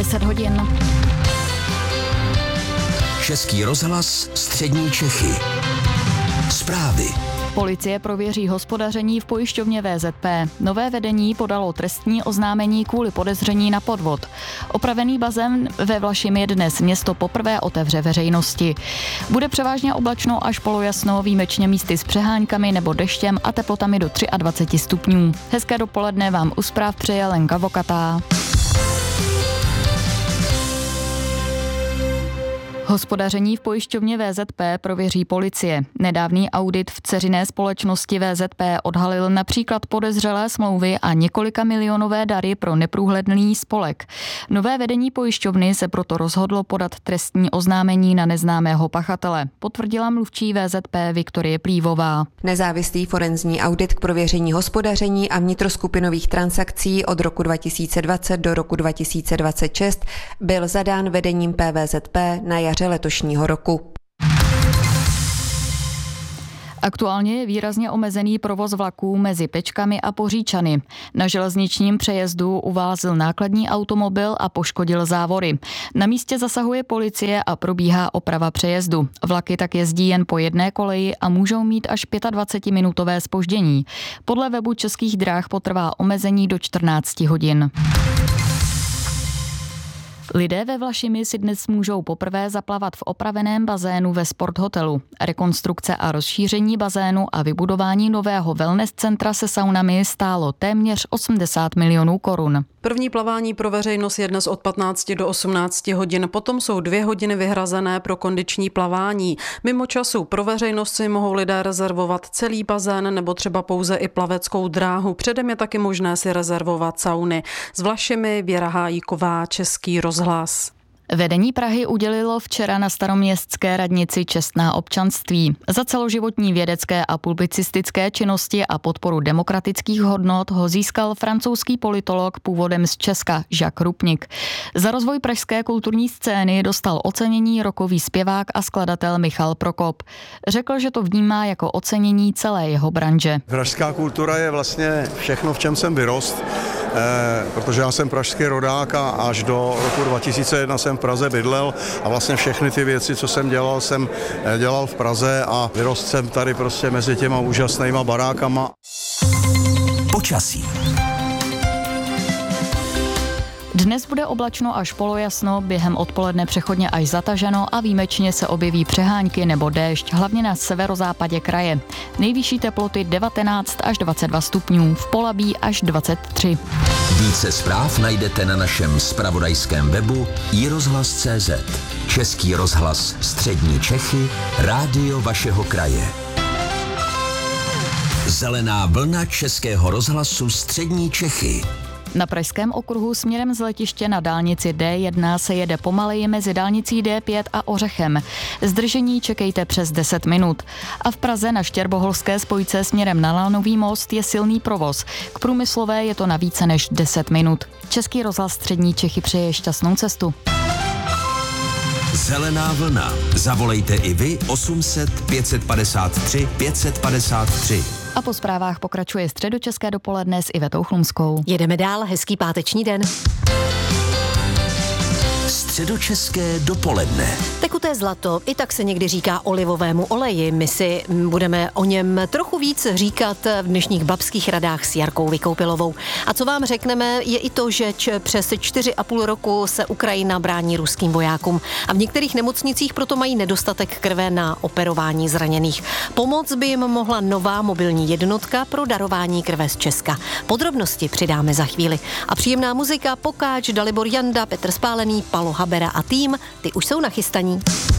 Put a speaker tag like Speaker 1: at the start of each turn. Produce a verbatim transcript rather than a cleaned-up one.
Speaker 1: deset hodin.
Speaker 2: Český rozhlas Střední Čechy. Zprávy.
Speaker 1: Policie prověří hospodaření v pojišťovně V Z P. Nové vedení podalo trestní oznámení kvůli podezření na podvod. Opravený bazén ve Vlašimi dnes město poprvé otevře veřejnosti. Bude převážně oblačno až polojasno, výjimečně místy s přehánkami nebo deštěm a teplotami do dvacet tři stupňů. Hezké dopoledne vám u zpráv přeje Lenka Vokatá. Hospodaření v pojišťovně V Z P prověří policie. Nedávný audit v dceřiné společnosti V Z P odhalil například podezřelé smlouvy a několika milionové dary pro neprůhledný spolek. Nové vedení pojišťovny se proto rozhodlo podat trestní oznámení na neznámého pachatele, potvrdila mluvčí V Z P Viktorie Plívová.
Speaker 3: Nezávislý forenzní audit k prověření hospodaření a vnitroskupinových transakcí od roku dva tisíce dvacet do roku dva tisíce dvacet šest byl zadán vedením P V Z P na jaře letošního roku.
Speaker 1: Aktuálně je výrazně omezený provoz vlaků mezi Pečkami a Poříčany. Na železničním přejezdu uvázl nákladní automobil a poškodil závory. Na místě zasahuje policie a probíhá oprava přejezdu. Vlaky tak jezdí jen po jedné koleji a můžou mít až dvacetiminutové zpoždění. Podle webu Českých drah potrvá omezení do čtrnáct hodin. Lidé ve Vlašimi si dnes můžou poprvé zaplavat v opraveném bazénu ve sporthotelu. Rekonstrukce a rozšíření bazénu a vybudování nového wellness centra se saunami stálo téměř osmdesát milionů korun.
Speaker 4: První plavání pro veřejnost je dnes od patnácti do osmnácti hodin, potom jsou dvě hodiny vyhrazené pro kondiční plavání. Mimo času pro veřejnost si mohou lidé rezervovat celý bazén nebo třeba pouze i plaveckou dráhu. Předem je taky možné si rezervovat sauny. S Vlašimi Věra Hájíková, Český rozhlas.
Speaker 1: Vedení Prahy udělilo včera na staroměstské radnici čestná občanství. Za celoživotní vědecké a publicistické činnosti a podporu demokratických hodnot ho získal francouzský politolog původem z Česka Jacques Rupnik. Za rozvoj pražské kulturní scény dostal ocenění rokový zpěvák a skladatel Michal Prokop. Řekl, že to vnímá jako ocenění celé jeho branže.
Speaker 5: Pražská kultura je vlastně všechno, v čem jsem vyrost, eh, protože já jsem pražský rodák a až do roku dva tisíce jedna jsem v Praze bydlel a vlastně všechny ty věci, co jsem dělal, jsem dělal v Praze a vyrost jsem tady prostě mezi těma úžasnýma barákama.
Speaker 2: Počasí.
Speaker 1: Dnes bude oblačno až polojasno, během odpoledne přechodně až zataženo a výjimečně se objeví přehánky nebo déšť, hlavně na severozápadě kraje. Nejvyšší teploty devatenáct až dvacet dva stupňů, v Polabí až dvacet tři.
Speaker 2: Více zpráv najdete na našem zpravodajském webu i rozhlas tečka cé zet. Český rozhlas Střední Čechy, rádio vašeho kraje. Zelená vlna Českého rozhlasu Střední Čechy.
Speaker 1: Na pražském okruhu směrem z letiště na dálnici D jedna se jede pomaleji mezi dálnicí D pět a Ořechem. Zdržení čekejte přes deset minut. A v Praze na Štěrboholské spojce směrem na Lanový most je silný provoz. K Průmyslové je to na více než deset minut. Český rozhlas Střední Čechy přeje šťastnou cestu.
Speaker 2: Zelená vlna. Zavolejte i vy osm set pět set padesát tři pět set padesát tři.
Speaker 1: A po zprávách pokračuje Středočeské dopoledne s Ivetou Chlumskou.
Speaker 6: Jedeme dál, hezký páteční den.
Speaker 2: Středočeské dopoledne.
Speaker 6: Tekuté zlato, i tak se někdy říká olivovému oleji. My si budeme o něm trochu víc říkat v dnešních babských radách s Jarkou Vykoupilovou. A co vám řekneme, je i to, že přes čtyři a půl roku se Ukrajina brání ruským vojákům a v některých nemocnicích proto mají nedostatek krve na operování zraněných. Pomoc by jim mohla nová mobilní jednotka pro darování krve z Česka. Podrobnosti přidáme za chvíli. A příjemná muzika, Pokáč, Dalibor Janda, Petr Spálený, Palo Habera a tým, ty už jsou nachystaní.